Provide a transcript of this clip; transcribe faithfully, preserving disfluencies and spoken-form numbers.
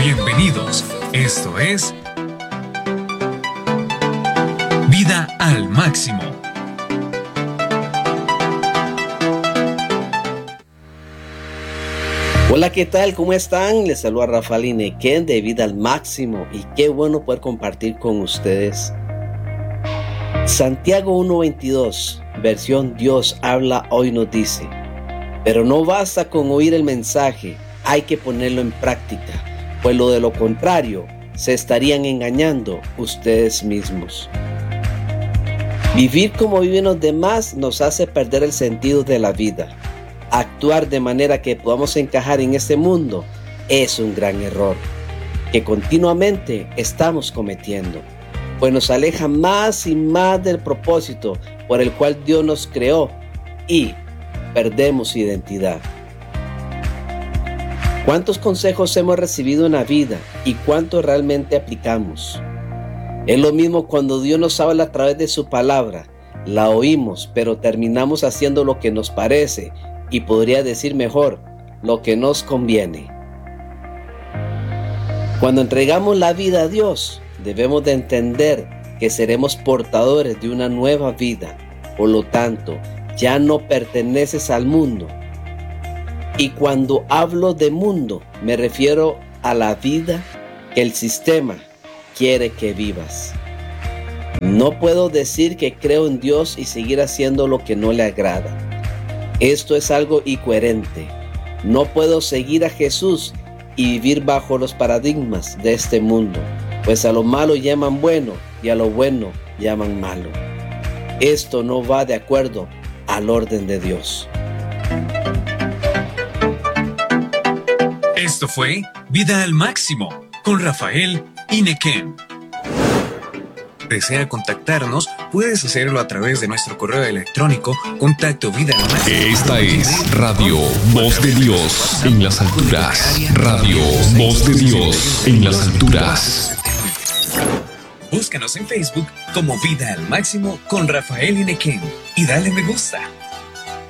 Bienvenidos. Esto es Vida al Máximo. Hola, ¿qué tal? ¿Cómo están? Les saluda Rafael Inequén de Vida al Máximo y qué bueno poder compartir con ustedes. Santiago uno veintidós, versión Dios habla hoy, nos dice: pero no basta con oír el mensaje, hay que ponerlo en práctica, pues lo de lo contrario se estarían engañando ustedes mismos. Vivir como viven los demás nos hace perder el sentido de la vida. Actuar de manera que podamos encajar en este mundo es un gran error que continuamente estamos cometiendo, pues nos aleja más y más del propósito por el cual Dios nos creó y perdemos identidad. ¿Cuántos consejos hemos recibido en la vida y cuántos realmente aplicamos? Es lo mismo cuando Dios nos habla a través de su palabra. La oímos, pero terminamos haciendo lo que nos parece y podría decir mejor, lo que nos conviene. Cuando entregamos la vida a Dios, debemos de entender que seremos portadores de una nueva vida. Por lo tanto, ya no perteneces al mundo. Y cuando hablo de mundo, me refiero a la vida que el sistema quiere que vivas. No puedo decir que creo en Dios y seguir haciendo lo que no le agrada. Esto es algo incoherente. No puedo seguir a Jesús y vivir bajo los paradigmas de este mundo, pues a lo malo llaman bueno y a lo bueno llaman malo. Esto no va de acuerdo al orden de Dios. Esto fue Vida al Máximo con Rafael Inequén. ¿Desea contactarnos? Puedes hacerlo a través de nuestro correo electrónico contacto vida al máximo. Esta es Radio Voz de Dios en las alturas. Radio Voz de Dios en las alturas. Búscanos en Facebook como Vida al Máximo con Rafael Inequén y dale me gusta.